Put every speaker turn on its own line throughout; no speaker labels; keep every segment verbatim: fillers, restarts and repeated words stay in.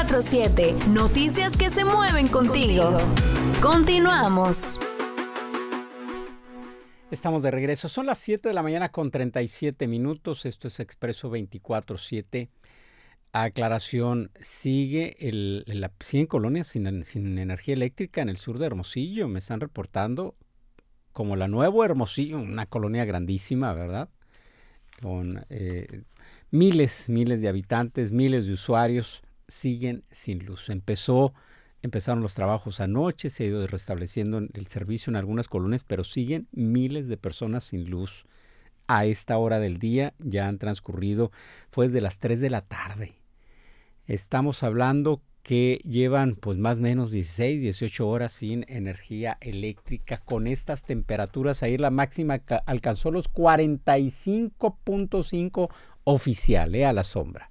veinticuatro siete. Noticias que se mueven contigo. contigo. Continuamos.
Estamos de regreso. Son las siete de la mañana con treinta y siete minutos. Esto es Expreso veinticuatro siete. Aclaración, sigue el, la, siguen colonias sin, sin energía eléctrica en el sur de Hermosillo. Me están reportando como la Nuevo Hermosillo, una colonia grandísima, ¿verdad? Con eh, miles, miles de habitantes, miles de usuarios, siguen sin luz. Empezó, empezaron los trabajos anoche, se ha ido restableciendo el servicio en algunas colonias, pero siguen miles de personas sin luz a esta hora del día. Ya han transcurrido, fue desde las tres de la tarde. Estamos hablando que llevan pues más o menos dieciséis, dieciocho horas sin energía eléctrica. Con estas temperaturas, ayer la máxima ca- alcanzó los cuarenta y cinco punto cinco oficial, eh, a la sombra.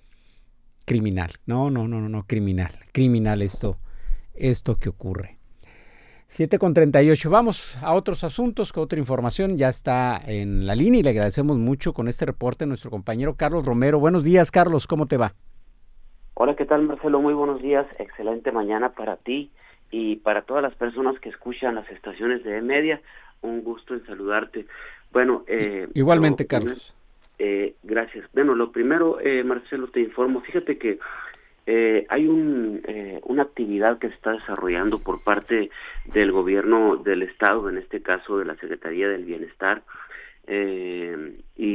Criminal, no, no, no, no, no, criminal, criminal esto, esto que ocurre. siete con treinta y ocho, vamos a otros asuntos, con otra información. Ya está en la línea y le agradecemos mucho con este reporte a nuestro compañero Carlos Romero. Buenos días, Carlos, ¿cómo te va?
Hola, ¿qué tal, Marcelo? Muy buenos días, excelente mañana para ti y para todas las personas que escuchan las estaciones de E-Media. Un gusto en saludarte. Bueno, eh,
igualmente,
lo,
Carlos.
Eh, gracias. Bueno, lo primero, eh, Marcelo, te informo. Fíjate que eh, hay un, eh, una actividad que se está desarrollando por parte del gobierno del estado, en este caso de la Secretaría del Bienestar, eh,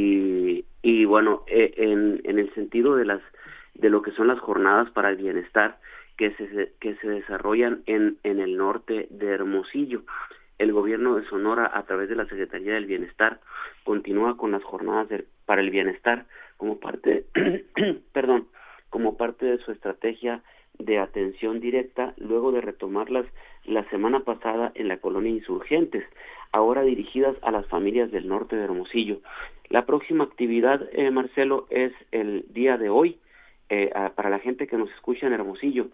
y, y bueno, eh, en, en el sentido de las de lo que son las jornadas para el bienestar que se que se desarrollan en en el norte de Hermosillo. El gobierno de Sonora, a través de la Secretaría del Bienestar, continúa con las jornadas de, para el bienestar como parte, perdón, como parte de su estrategia de atención directa, luego de retomarlas la semana pasada en la colonia Insurgentes, ahora dirigidas a las familias del norte de Hermosillo. La próxima actividad, eh, Marcelo, es el día de hoy. Eh, a, para la gente que nos escucha en Hermosillo,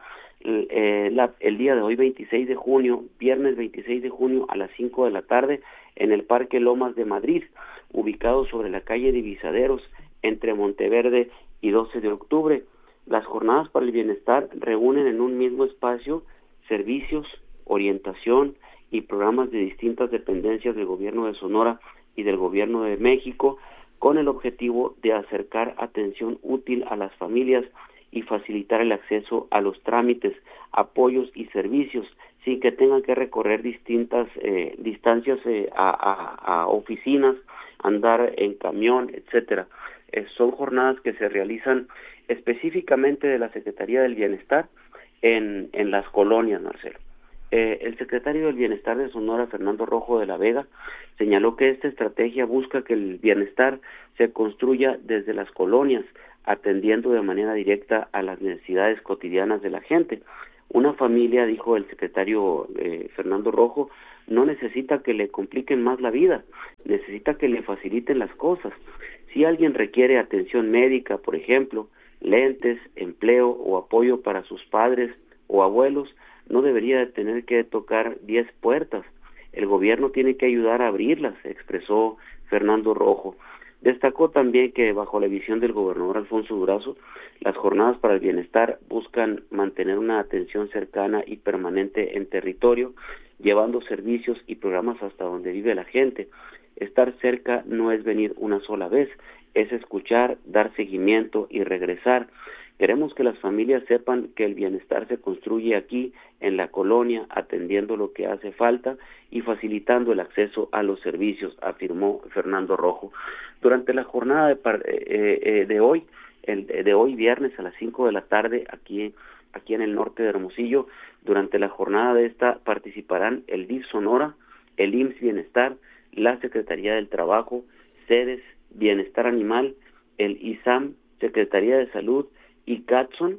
eh, la, el día de hoy, veintiséis de junio, viernes veintiséis de junio a las cinco de la tarde, en el Parque Lomas de Madrid, ubicado sobre la calle Divisaderos, entre Monteverde y doce de octubre. Las jornadas para el bienestar reúnen en un mismo espacio servicios, orientación y programas de distintas dependencias del gobierno de Sonora y del gobierno de México, con el objetivo de acercar atención útil a las familias y facilitar el acceso a los trámites, apoyos y servicios, sin que tengan que recorrer distintas eh, distancias eh, a, a, a oficinas, andar en camión, etcétera. Eh, son jornadas que se realizan específicamente de la Secretaría del Bienestar en, en las colonias, Marcelo. Eh, el secretario del Bienestar de Sonora, Fernando Rojo de la Vega, señaló que esta estrategia busca que el bienestar se construya desde las colonias, atendiendo de manera directa a las necesidades cotidianas de la gente. Una familia, dijo el secretario eh, Fernando Rojo, no necesita que le compliquen más la vida, necesita que le faciliten las cosas. Si alguien requiere atención médica, por ejemplo, lentes, empleo o apoyo para sus padres o abuelos, no debería de tener que tocar diez puertas. El gobierno tiene que ayudar a abrirlas, expresó Fernando Rojo. Destacó también que bajo la visión del gobernador Alfonso Durazo, las jornadas para el bienestar buscan mantener una atención cercana y permanente en territorio, llevando servicios y programas hasta donde vive la gente. Estar cerca no es venir una sola vez, es escuchar, dar seguimiento y regresar. Queremos que las familias sepan que el bienestar se construye aquí, en la colonia, atendiendo lo que hace falta y facilitando el acceso a los servicios, afirmó Fernando Rojo. Durante la jornada de, eh, eh, de hoy, el, de hoy viernes a las cinco de la tarde, aquí, aquí en el norte de Hermosillo, durante la jornada de esta participarán el D I F Sonora, el I M S S Bienestar, la Secretaría del Trabajo, SEDES, Bienestar Animal, el I S A M, Secretaría de Salud, y Catson,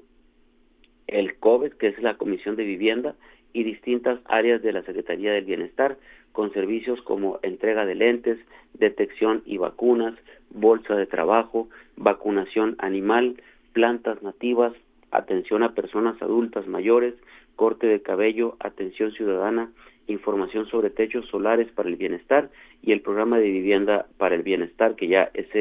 el COVID, que es la Comisión de Vivienda, y distintas áreas de la Secretaría del Bienestar, con servicios como entrega de lentes, detección y vacunas, bolsa de trabajo, vacunación animal, plantas nativas, atención a personas adultas mayores, corte de cabello, atención ciudadana, información sobre techos solares para el bienestar y el programa de vivienda para el bienestar, que ya ese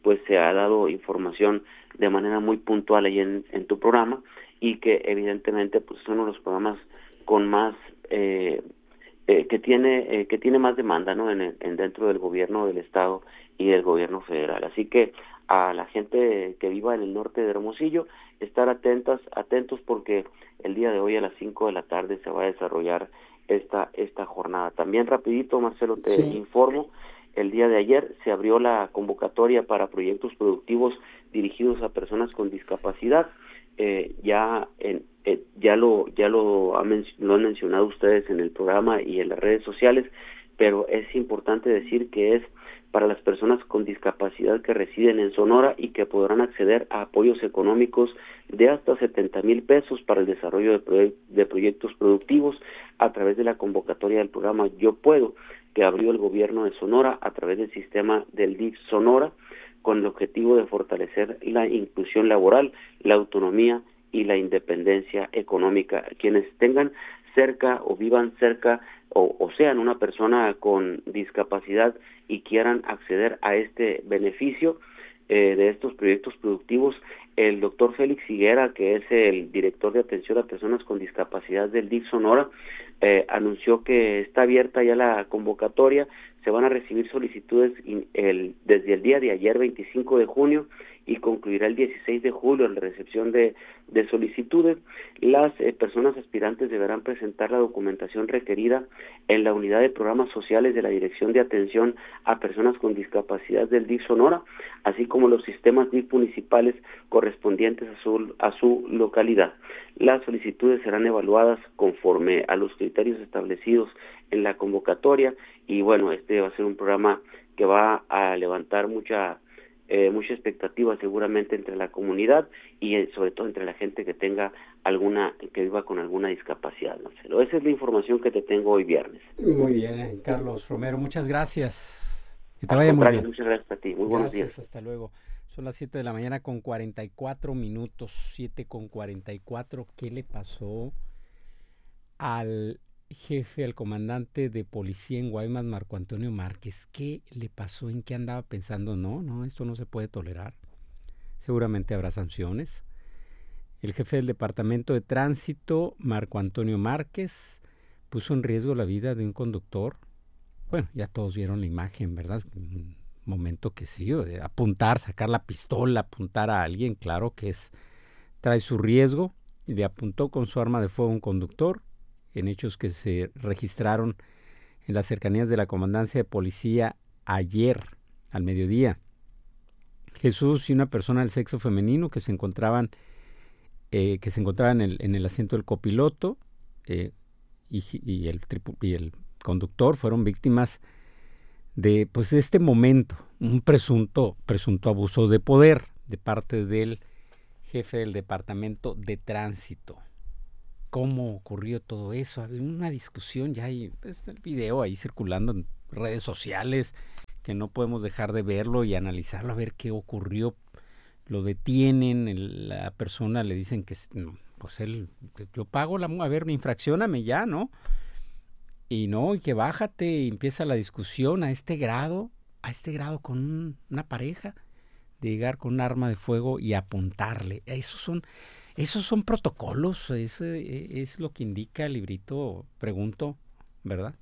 pues se ha dado información de manera muy puntual ahí en, en tu programa, y que evidentemente pues son uno de los programas con más eh, eh, que tiene eh, que tiene más demanda, ¿no? En, el, en dentro del gobierno del estado y del gobierno federal. Así que a la gente que viva en el norte de Hermosillo, estar atentas, atentos porque el día de hoy a las cinco de la tarde se va a desarrollar esta esta jornada. También rapidito, Marcelo, te sí. informo, el día de ayer se abrió la convocatoria para proyectos productivos dirigidos a personas con discapacidad. Eh, ya en, eh, ya lo ya lo, ha men- lo han mencionado ustedes en el programa y en las redes sociales, pero es importante decir que es para las personas con discapacidad que residen en Sonora y que podrán acceder a apoyos económicos de hasta setenta mil pesos para el desarrollo de, proye- de proyectos productivos a través de la convocatoria del programa Yo Puedo, que abrió el gobierno de Sonora a través del sistema del D I F Sonora, con el objetivo de fortalecer la inclusión laboral, la autonomía y la independencia económica. Quienes tengan cerca o vivan cerca o, o sean una persona con discapacidad y quieran acceder a este beneficio eh, de estos proyectos productivos, el doctor Félix Higuera, que es el director de atención a personas con discapacidad del D I F Sonora, eh, anunció que está abierta ya la convocatoria. Se van a recibir solicitudes in, el, desde el día de ayer, veinticinco de junio, y concluirá el dieciséis de julio la recepción de, de solicitudes. Las eh, personas aspirantes deberán presentar la documentación requerida en la unidad de programas sociales de la Dirección de Atención a Personas con Discapacidad del D I F Sonora, así como los sistemas D I F municipales correspondientes a su, a su localidad. Las solicitudes serán evaluadas conforme a los criterios establecidos en la convocatoria, y bueno, este va a ser un programa que va a levantar mucha Eh, mucha expectativa seguramente entre la comunidad y eh, sobre todo entre la gente que tenga alguna, que viva con alguna discapacidad, Marcelo. Esa es la información que te tengo hoy viernes.
Muy bien, eh, Carlos Romero, muchas gracias. Que te vaya muy bien.
Muchas gracias a ti, muy
gracias,
buenos días.
Hasta luego. Son las siete de la mañana con cuarenta y cuatro minutos, siete con cuarenta y cuatro. ¿Qué le pasó al jefe, al comandante de policía en Guaymas, Marco Antonio Márquez? ¿Qué le pasó? ¿En qué andaba pensando? No, no, esto no se puede tolerar. Seguramente habrá sanciones. El jefe del Departamento de Tránsito, Marco Antonio Márquez, puso en riesgo la vida de un conductor. Bueno, ya todos vieron la imagen, ¿verdad? Un momento que sí, apuntar, sacar la pistola, apuntar a alguien, claro que es, trae su riesgo. Y le apuntó con su arma de fuego a un conductor, en hechos que se registraron en las cercanías de la comandancia de policía ayer al mediodía. Jesús y una persona del sexo femenino que se encontraban eh, que se encontraban en el, en el asiento del copiloto eh, y, y, el tripu, y el conductor fueron víctimas de pues de este momento, un presunto presunto abuso de poder de parte del jefe del Departamento de Tránsito. ¿Cómo ocurrió todo eso? Había una discusión, ya hay pues, el video ahí circulando en redes sociales, que no podemos dejar de verlo y analizarlo, a ver qué ocurrió. Lo detienen, el, la persona le dicen que, pues él, yo pago la, a ver, infraccióname ya, ¿no? Y no, y que bájate, y empieza la discusión a este grado, a este grado con un, una pareja, de llegar con un arma de fuego y apuntarle. Esos son... Esos son protocolos, es, es lo que indica el librito, pregunto, ¿verdad?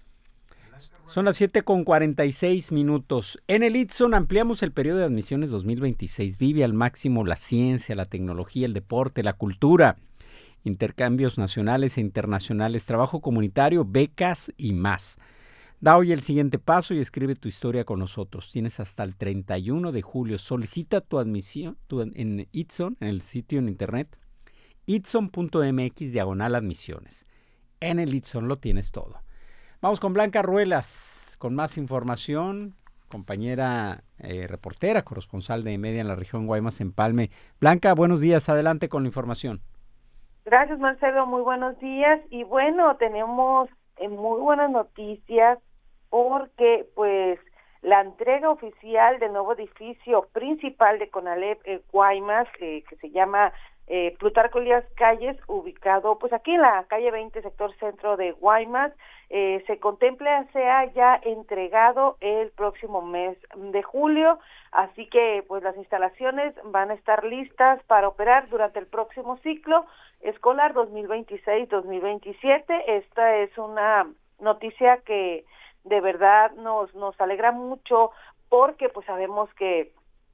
Son las siete con cuarenta y seis minutos. En el Itson ampliamos el periodo de admisiones dos mil veintiséis. Vive al máximo la ciencia, la tecnología, el deporte, la cultura, intercambios nacionales e internacionales, trabajo comunitario, becas y más. Da hoy el siguiente paso y escribe tu historia con nosotros. Tienes hasta el treinta y uno de julio. Solicita tu admisión tu, en Itson, en el sitio en internet, itson punto m x diagonal admisiones. En el Itson lo tienes todo. Vamos con Blanca Ruelas, con más información. Compañera eh, reportera, corresponsal de Media en la región Guaymas, Empalme. Blanca, buenos días. Adelante con la información.
Gracias, Marcelo. Muy buenos días. Y bueno, tenemos eh, muy buenas noticias, porque pues la entrega oficial del nuevo edificio principal de CONALEP eh, Guaymas, eh, que se llama eh, Plutarco Elías Calles, ubicado pues aquí en la calle veinte, sector centro de Guaymas. Eh, se contempla sea ya entregado el próximo mes de julio, así que pues las instalaciones van a estar listas para operar durante el próximo ciclo escolar dos mil veintiséis dos mil veintisiete. Esta es una noticia que de verdad nos nos alegra mucho, porque pues sabemos que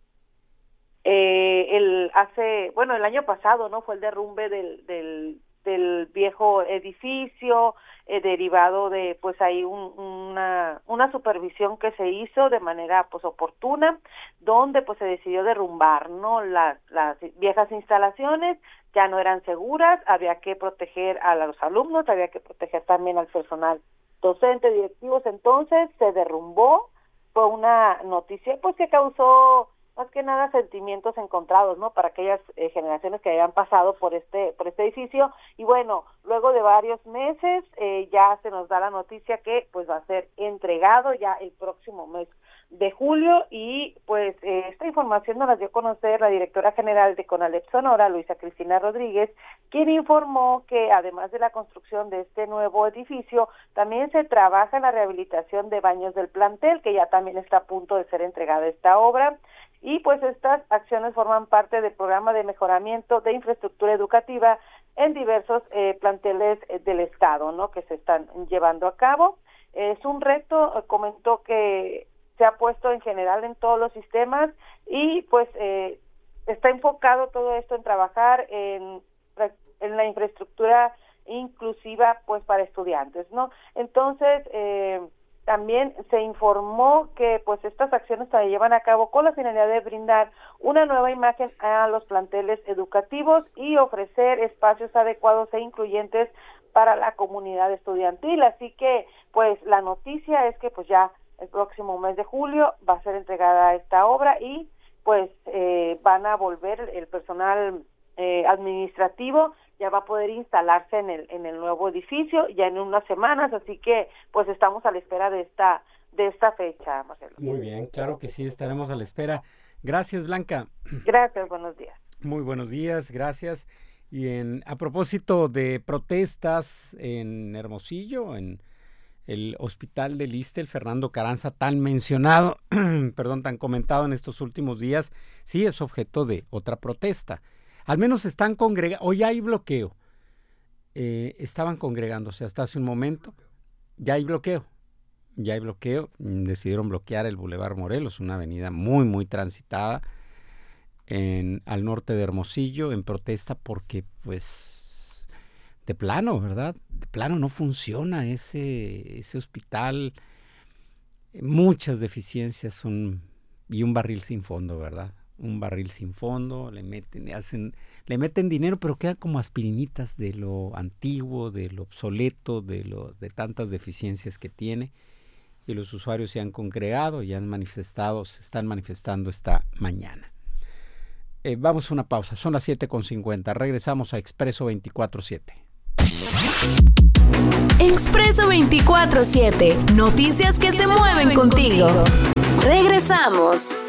eh, el hace bueno el año pasado no fue el derrumbe del del, del viejo edificio, eh, derivado de pues ahí un, una una supervisión que se hizo de manera pues oportuna, donde pues se decidió derrumbar no las las viejas instalaciones. Ya no eran seguras, había que proteger a los alumnos, había que proteger también al personal docente, directivos. Entonces se derrumbó. Fue una noticia pues que causó más que nada sentimientos encontrados, ¿no? Para aquellas eh, generaciones que habían pasado por este por este edificio. Y bueno, luego de varios meses eh, ya se nos da la noticia que pues va a ser entregado ya el próximo mes de julio. Y pues eh, esta información nos la dio a conocer la directora general de CONALEP Sonora, Luisa Cristina Rodríguez, quien informó que además de la construcción de este nuevo edificio, también se trabaja en la rehabilitación de baños del plantel, que ya también está a punto de ser entregada esta obra. Y pues estas acciones forman parte del programa de mejoramiento de infraestructura educativa en diversos eh, planteles eh, del estado, ¿no? Que se están llevando a cabo. Es un reto, eh, comentó, que se ha puesto en general en todos los sistemas, y pues eh, está enfocado todo esto en trabajar en, en la infraestructura inclusiva pues para estudiantes, ¿no? Entonces, eh, también se informó que pues estas acciones se llevan a cabo con la finalidad de brindar una nueva imagen a los planteles educativos y ofrecer espacios adecuados e incluyentes para la comunidad estudiantil. Así que pues la noticia es que pues ya el próximo mes de julio va a ser entregada esta obra, y pues eh, van a volver el personal eh, administrativo, ya va a poder instalarse en el en el nuevo edificio ya en unas semanas. Así que pues estamos a la espera de esta de esta fecha, Marcelo.
Muy bien, claro que sí, estaremos a la espera. Gracias, Blanca.
Gracias, buenos días.
Muy buenos días, gracias. Y en a propósito de protestas en Hermosillo, en el hospital del Issste, el Fernando Carranza, tan mencionado, perdón, tan comentado en estos últimos días, sí es objeto de otra protesta. Al menos están congregando, hoy hay bloqueo. Eh, estaban congregándose hasta hace un momento. Ya hay bloqueo. Ya hay bloqueo. Decidieron bloquear el Boulevard Morelos, una avenida muy, muy transitada en, al norte de Hermosillo, en protesta porque, pues, de plano, ¿verdad? De plano no funciona ese, ese hospital. Muchas deficiencias son, y un barril sin fondo, ¿verdad? Un barril sin fondo, le meten, hacen, le meten dinero, pero quedan como aspirinitas de lo antiguo, de lo obsoleto, de los, de tantas deficiencias que tiene, y los usuarios se han congregado y han manifestado, se están manifestando esta mañana. Eh, vamos a una pausa, son las siete con cincuenta, regresamos a Expreso veinticuatro siete.
Expreso veinticuatro siete, noticias que se mueven contigo. Regresamos.